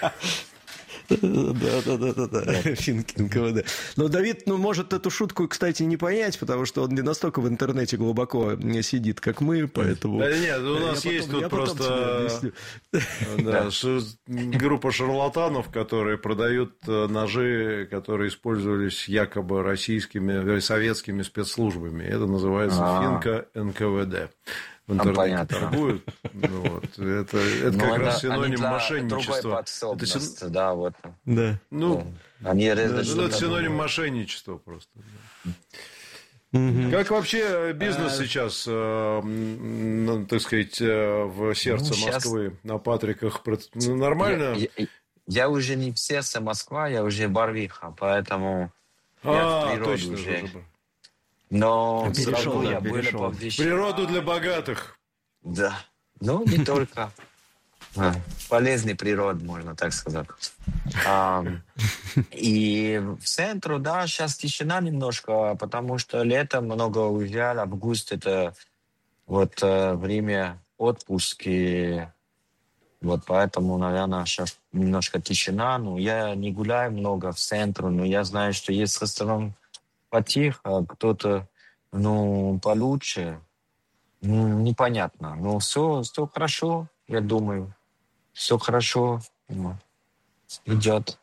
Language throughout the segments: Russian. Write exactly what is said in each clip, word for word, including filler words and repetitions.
Да, да, да, да, да. Финки эн ка вэ дэ. Но Давид, ну, может эту шутку, кстати, не понять, потому что он не настолько в интернете глубоко сидит, как мы, поэтому. Да нет, у я нас потом, есть я тут потом тебе просто объясню. да, ш- группа шарлатанов, которые продают э, ножи, которые использовались якобы российскими, э, советскими спецслужбами. Это называется А, Финка эн ка вэ дэ. В там интернете понятно. торгуют. Ну, вот. Это, это Но как раз это они синоним для другой мошенничества. Это син- подсобности, да, вот. Да. Ну, Да. Они Да, резать да, это что-то синоним другое. мошенничества просто. Да. Мгм. Как вообще бизнес сейчас, э, м, ну, так сказать, э, в сердце Ну, сейчас Москвы на Патриках? проц- ну, Нормально? я, я, я уже не в сердце Москва, я уже Барвиха, поэтому я в А, природу точно же уже. уже. Но все Перешел, равно да, я был перешел. Природу для повстречал. богатых. Да. Ну, не только. А, полезный природ, можно так сказать. А, и в центру, да, сейчас тишина немножко, потому что летом много уезжали, август это вот э, время отпуски, вот поэтому, наверное, сейчас немножко тишина. Ну, я не гуляю много в центре, но я знаю, что есть ресторан потихо, кто-то, ну, получше. Ну, непонятно. Но все, все хорошо, я думаю. Все хорошо. Ну, идет.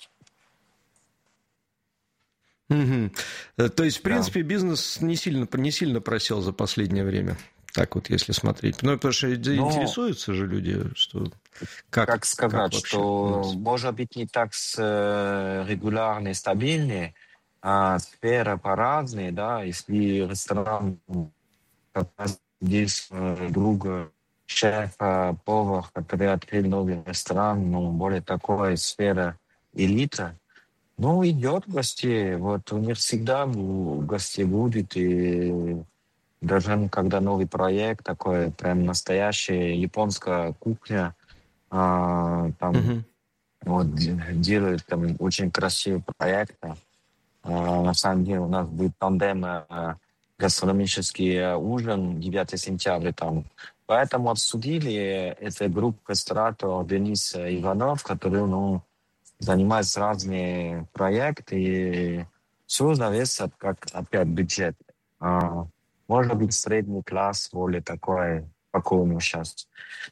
Мгм. Э, То есть, в Да. принципе, бизнес не сильно, не сильно просел за последнее время. Так вот, если смотреть. Ну, потому что Но, интересуются же люди, что как, как как сказать, вообще у что нас. может быть не так с, э, регулярно и стабильно, а сфера по-разной, да, если ресторан, м, как раз здесь э, друг шефа, повар, который открыл новый ресторан, ну, более такой сфера элита. Ну, идет гостей. Вот у них всегда бу- гостей будет. И даже когда новый проект такой, прям настоящая японская кухня, а, там Мгм. вот де- делают там очень красивые проекты. А, на самом деле у нас будет тандем э, гастрономический э, ужин девятого сентября там. Поэтому обсудили эту группу ресторатора Денис Иванов, который, ну, занимается разные проекты, и все зависит от, как, опять, бюджет. А, может быть, средний класс более такой, какой у него сейчас.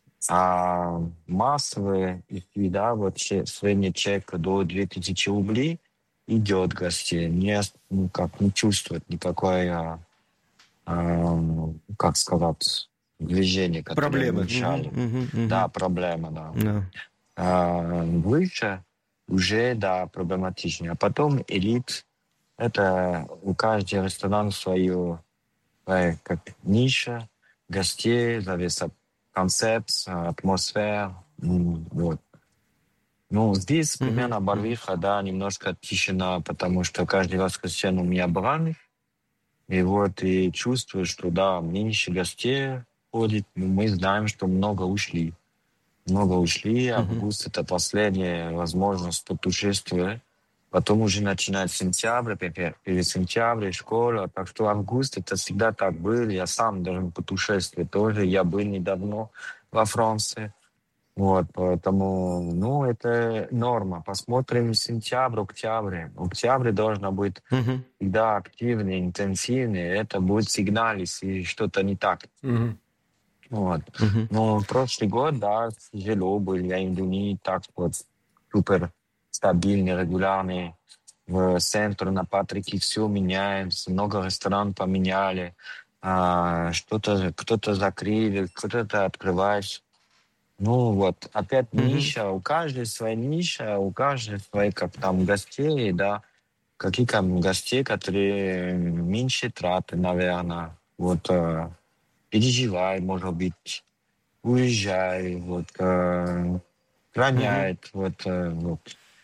А массовые, и да, вот че- средний чек до две тысячи рублей идет гостей, не, ну, как, не чувствует никакой, а, а, как сказать, движения, которое Проблемы. Мгм, мешали. мгм, Да, мгм. проблема, да. Да. А, выше уже, да, проблематичнее. А потом элит, это у каждого ресторана свою э, как ниша, гостей, зависит концепт, атмосфера. м, Вот. Ну, здесь Мгм, примерно мгм. Барвиха, да, немножко тишина, потому что каждый воскресенье у меня браник. И вот и чувствую, что, да, меньше гостей ходит. Ну, мы знаем, что много ушли. Много ушли. Мгм. Август– это последняя возможность путешествия. Потом уже начинает сентябрь, пе- перед сентябрем школа. Так что август– это всегда так был. Я сам должен путешествовать тоже. Я был недавно во Франции. Вот, поэтому, ну, это норма. Посмотрим сентябрь, октябрь. Октябрь должно быть Мгм. всегда активный, интенсивный. Это будет сигнал, если что-то не так. Мгм. Вот. Мгм. Ну, прошлый год, да, тяжело был. Я не так вот супер стабильный, регулярный. В центре на Патрике все меняется. Много ресторанов поменяли. А, что-то, кто-то закрыли, кто-то открываешь. Ну вот, опять Мгм. ниша. У каждой своя ниша, у каждой свои, как там, гостей, да. Какие там гостей, которые меньше траты, наверное. Вот, э, переживай, может быть, уезжай, вот, э, Мгм. роняет, вот, э, вот.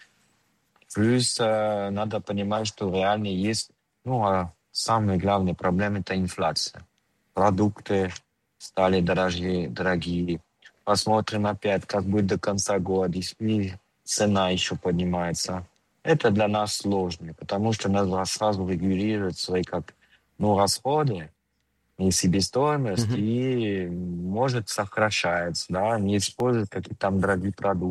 Плюс э, надо понимать, что реально есть, ну, а самая главная проблема– это инфляция. Продукты стали дорогие, дорогие. Посмотрим опять, как будет до конца года, если цена еще поднимается. Это для нас сложно, потому что надо сразу регулировать свои как, ну, расходы, и себестоимость, Мгм. и может сокращается, да, не использовать какие-то там дорогие продукты.